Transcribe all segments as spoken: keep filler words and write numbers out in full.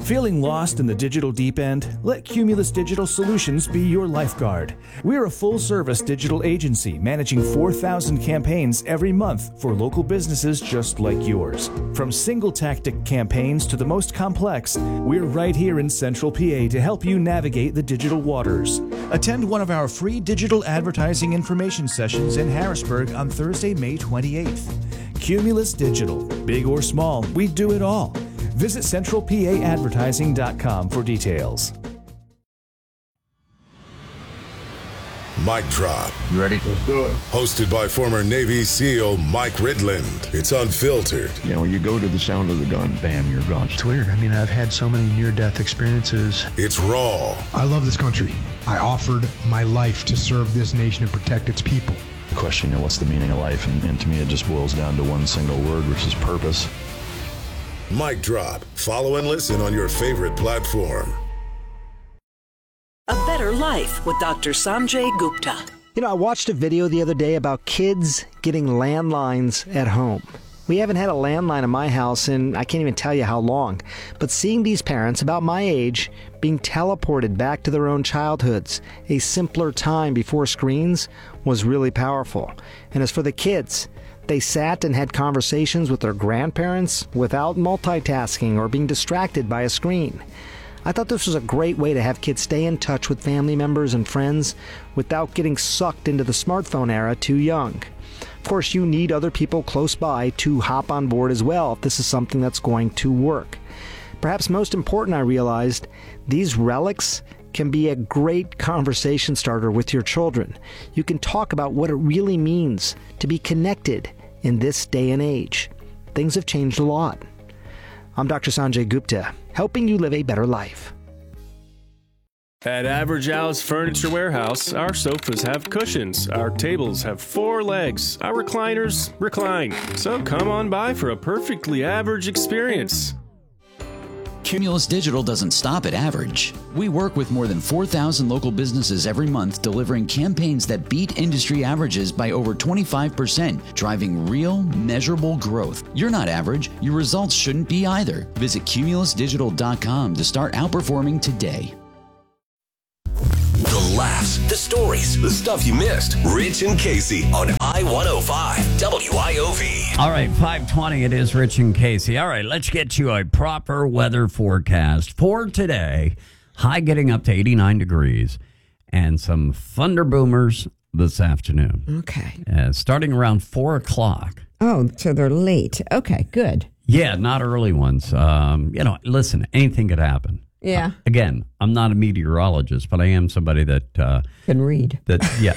Feeling lost in the digital deep end? Let Cumulus Digital Solutions be your lifeguard. We're a full-service digital agency managing four thousand campaigns every month for local businesses just like yours. From single-tactic campaigns to the most complex, we're right here in Central P A to help you navigate the digital waters. Attend one of our free digital advertising information sessions in Harrisburg on Thursday, May twenty-eighth. Cumulus Digital. Big or small, we do it all. Visit central p a advertising dot com for details. Mic Drop. You ready? Let's do it. Hosted by former Navy SEAL Mike Ridland. It's unfiltered. You know, you go to the sound of the gun, bam, you're gone. It's weird. I mean, I've had so many near-death experiences. It's raw. I love this country. I offered my life to serve this nation and protect its people. The question, you know, what's the meaning of life? And, and to me, it just boils down to one single word, which is purpose. Mic Drop. Follow and listen on your favorite platform. A Better Life with Doctor Sanjay Gupta. You know, I watched a video the other day about kids getting landlines at home. We haven't had a landline in my house in I can't even tell you how long. But seeing these parents about my age being teleported back to their own childhoods, a simpler time before screens, was really powerful. And as for the kids, they sat and had conversations with their grandparents without multitasking or being distracted by a screen. I thought this was a great way to have kids stay in touch with family members and friends without getting sucked into the smartphone era too young. Of course, you need other people close by to hop on board as well if this is something that's going to work. Perhaps most important, I realized, these relics can be a great conversation starter with your children. You can talk about what it really means to be connected in this day and age. Things have changed a lot. I'm Doctor Sanjay Gupta, helping you live a better life. At Average Al's Furniture Warehouse, our sofas have cushions, our tables have four legs, our recliners recline. So come on by for a perfectly average experience. Cumulus Digital doesn't stop at average. We work with more than four thousand local businesses every month, delivering campaigns that beat industry averages by over twenty-five percent, driving real, measurable growth. You're not average. Your results shouldn't be either. Visit cumulus digital dot com to start outperforming today. The laughs, the stories, the stuff you missed. Rich and Casey on I one oh five W I O V. All right, five twenty, it is Rich and Casey. All right, let's get you a proper weather forecast for today. High getting up to eighty-nine degrees and some thunder boomers this afternoon. Okay. Uh, starting around four o'clock. Oh, so they're late. Okay, good. Yeah, not early ones. Um, you know, listen, anything could happen. Yeah. Uh, again, I'm not a meteorologist, but I am somebody that uh, can read. That yeah.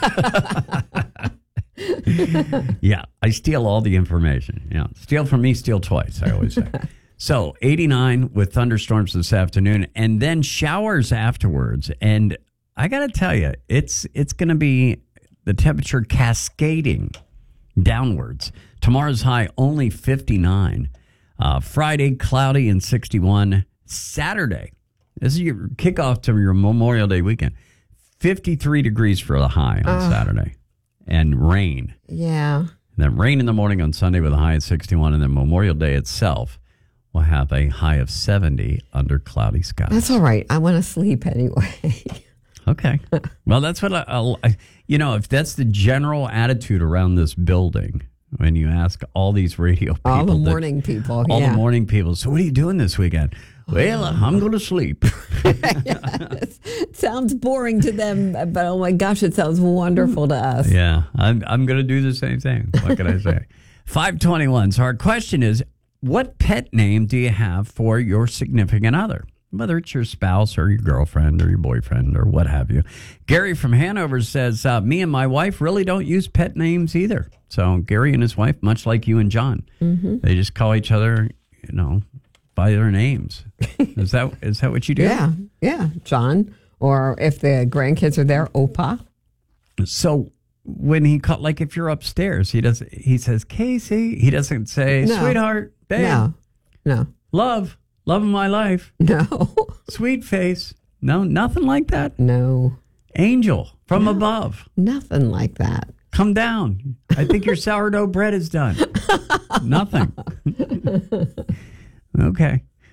Yeah, I steal all the information. Yeah, steal from me, steal twice, I always say. So eighty-nine with thunderstorms this afternoon, and then showers afterwards. And I got to tell you, it's it's going to be the temperature cascading downwards. Tomorrow's high only fifty-nine. Uh, Friday cloudy and sixty-one. Saturday, this is your kickoff to your Memorial Day weekend. fifty-three degrees for the high on uh, Saturday, and rain. Yeah. And then rain in the morning on Sunday with a high of sixty-one, and then Memorial Day itself will have a high of seventy under cloudy skies. That's all right. I want to sleep anyway. Okay. Well, that's what I, I'll, I, you know, if that's the general attitude around this building, when you ask all these radio people. All the morning that, people. All yeah. the morning people. So what are you doing this weekend? Well, I'm going to sleep. Yes. It sounds boring to them, but oh my gosh, it sounds wonderful to us. Yeah, I'm, I'm going to do the same thing. What can I say? five twenty-one. So our question is, what pet name do you have for your significant other? Whether it's your spouse or your girlfriend or your boyfriend or what have you. Gary from Hanover says, uh, me and my wife really don't use pet names either. So Gary and his wife, much like you and John, mm-hmm. they just call each other, you know, by their names. Is that is that what you do? Yeah, yeah, John. Or if the grandkids are there, Opa. So when he call, like if you're upstairs, he does. He says Casey. He doesn't say no. sweetheart, babe, no, no, love, love of my life, no, sweet face, no, nothing like that. No, angel from no. above, nothing like that. Come down. I think your sourdough bread is done. Nothing. Okay.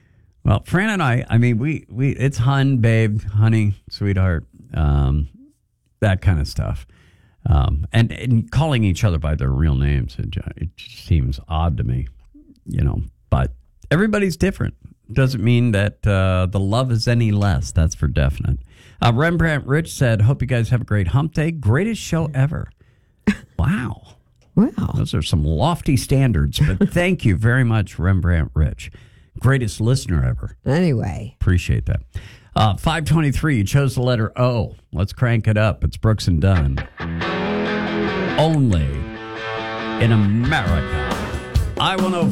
Well, Fran and I, I mean, we, we it's hun, babe, honey, sweetheart, um, that kind of stuff. Um, and, and calling each other by their real names, it, it seems odd to me, you know, but everybody's different. Doesn't mean that uh, the love is any less. That's for definite. Uh, Rembrandt Rich said, hope you guys have a great hump day. Greatest show ever. Wow. Wow. Those are some lofty standards, but thank you very much, Rembrandt Rich. Greatest listener ever. Anyway. Appreciate that. Uh, five twenty-three, you chose the letter O. Let's crank it up. It's Brooks and Dunn. Only in America. I one oh